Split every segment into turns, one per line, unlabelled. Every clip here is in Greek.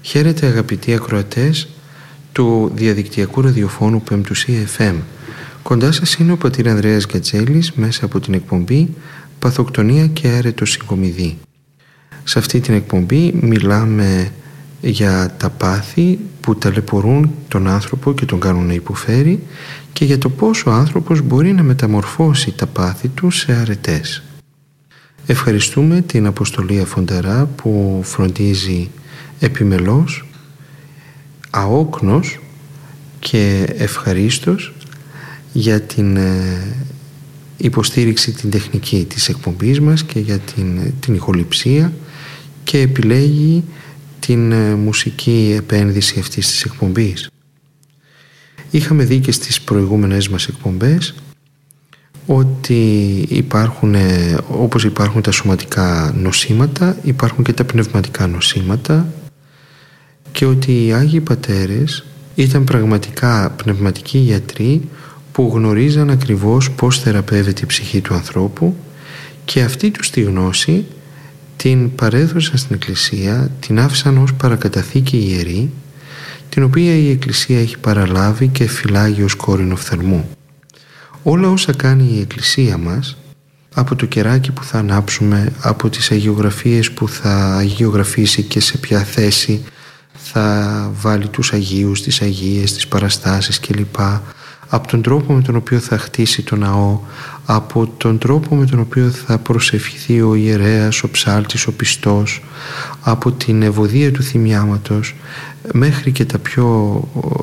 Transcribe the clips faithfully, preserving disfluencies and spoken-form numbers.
Χαίρετε αγαπητοί ακροατές του διαδικτυακού ραδιοφώνου Πεμπτουσία εφ εμ. Κοντά σας είναι ο πατήρ Ανδρέας Γκατζέλης μέσα από την εκπομπή Παθοκτονία και Άρετο Συγκομιδή. Σε αυτή την εκπομπή μιλάμε για τα πάθη που ταλαιπωρούν τον άνθρωπο και τον κάνουν να υποφέρει και για το πώς ο άνθρωπος μπορεί να μεταμορφώσει τα πάθη του σε αρετές. Ευχαριστούμε την Αποστολή Αφονταρά που φροντίζει επιμελώς, αόκνος και ευχαρίστως για την υποστήριξη την τεχνική της εκπομπής μας και για την, την ηχοληψία και επιλέγει την μουσική επένδυση αυτής της εκπομπής. Είχαμε δει και στις προηγούμενες μας εκπομπές ότι υπάρχουν, όπως υπάρχουν τα σωματικά νοσήματα, υπάρχουν και τα πνευματικά νοσήματα και ότι οι Άγιοι Πατέρες ήταν πραγματικά πνευματικοί γιατροί που γνωρίζαν ακριβώς πώς θεραπεύεται η ψυχή του ανθρώπου και αυτή τους τη γνώση την παρέδωσαν στην Εκκλησία, την άφησαν ως παρακαταθήκη ιερή, την οποία η Εκκλησία έχει παραλάβει και φυλάγει ως κόρηνο φθαλμού. Όλα όσα κάνει η Εκκλησία μας, από το κεράκι που θα ανάψουμε, από τις αγιογραφίες που θα αγιογραφήσει και σε ποια θέση θα βάλει τους Αγίους, τις Αγίες, τις παραστάσεις κλπ, από τον τρόπο με τον οποίο θα χτίσει το ναό, από τον τρόπο με τον οποίο θα προσευχηθεί ο ιερέας, ο ψάλτης, ο πιστός, από την ευωδία του θυμιάματος μέχρι και τα πιο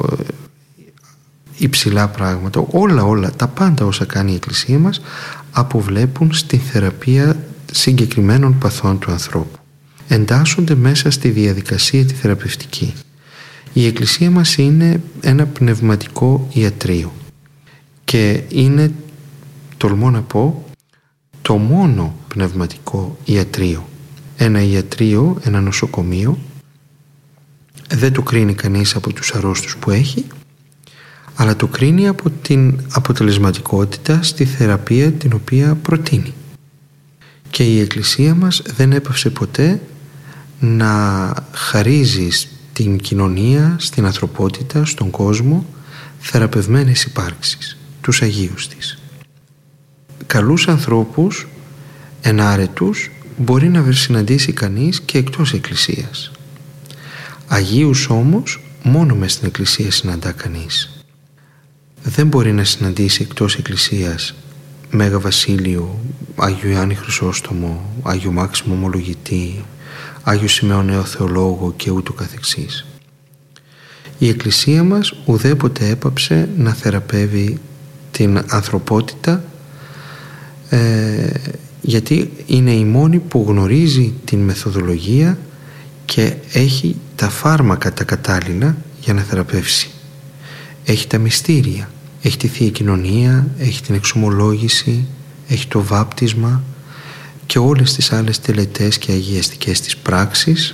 υψηλά πράγματα, όλα όλα, τα πάντα όσα κάνει η Εκκλησία μας αποβλέπουν στην θεραπεία συγκεκριμένων παθών του ανθρώπου. Εντάσσονται μέσα στη διαδικασία τη θεραπευτική. Η Εκκλησία μας είναι ένα πνευματικό ιατρείο και είναι, τολμώ να πω, το μόνο πνευματικό ιατρείο. Ένα ιατρείο, ένα νοσοκομείο δεν το κρίνει κανείς από τους αρρώστους που έχει, αλλά το κρίνει από την αποτελεσματικότητα στη θεραπεία την οποία προτείνει. Και η Εκκλησία μας δεν έπαυσε ποτέ να χαρίζει στην κοινωνία, στην ανθρωπότητα, στον κόσμο θεραπευμένες υπάρξεις, τους Αγίους της. Καλούς ανθρώπους, ενάρετους, μπορεί να συναντήσει κανείς και εκτός Εκκλησίας. Αγίους όμως μόνο μες στην Εκκλησία συναντά κανείς. Δεν μπορεί να συναντήσει εκτός Εκκλησίας Μέγα Βασίλειο, Άγιο Ιωάννη Χρυσόστομο, Άγιο Μάξιμο Ομολογητή, Άγιο Σημαίον Νέο Θεολόγο και ούτω καθεξής. Η Εκκλησία μας ουδέποτε έπαψε να θεραπεύει την ανθρωπότητα ε, γιατί είναι η μόνη που γνωρίζει την μεθοδολογία και έχει τα φάρμακα τα κατάλληλα για να θεραπεύσει. Έχει τα μυστήρια, έχει τη Θεία Κοινωνία, έχει την εξομολόγηση, έχει το βάπτισμα και όλες τις άλλες τελετές και αγιαστικές της πράξεις.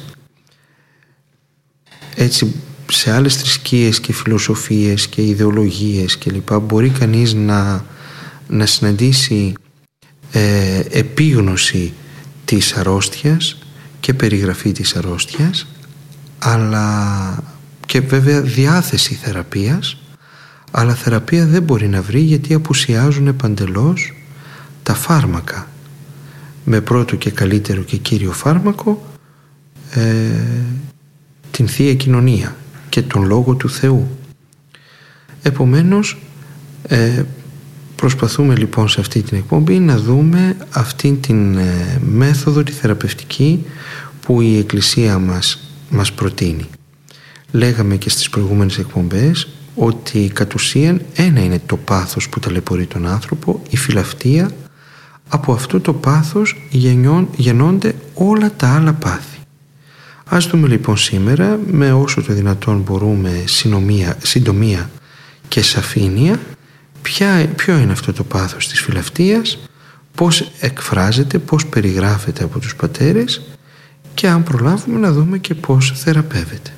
Έτσι σε άλλες θρησκείες και φιλοσοφίες και ιδεολογίες και λοιπά μπορεί κανείς να, να συναντήσει ε, επίγνωση της αρρώστιας και περιγραφή της αρρώστιας, αλλά και βέβαια διάθεση θεραπείας, αλλά θεραπεία δεν μπορεί να βρει γιατί απουσιάζουν παντελώς τα φάρμακα, με πρώτο και καλύτερο και κύριο φάρμακο ε, την Θεία Κοινωνία και τον Λόγο του Θεού. Επομένως ε, προσπαθούμε λοιπόν σε αυτή την εκπομπή να δούμε αυτή την ε, μέθοδο τη θεραπευτική που η Εκκλησία μας, μας προτείνει. Λέγαμε και στις προηγούμενες εκπομπές ότι κατ' ουσίαν ένα είναι το πάθος που ταλαιπωρεί τον άνθρωπο, η φιλαυτία. Από αυτό το πάθος γεννιών, γεννώνται όλα τα άλλα πάθη. Ας δούμε λοιπόν σήμερα με όσο το δυνατόν μπορούμε συνομία, συντομία και σαφήνεια ποια, ποιο είναι αυτό το πάθος της φιλαυτίας, πώς εκφράζεται, πώς περιγράφεται από τους πατέρες και αν προλάβουμε να δούμε και πώς θεραπεύεται.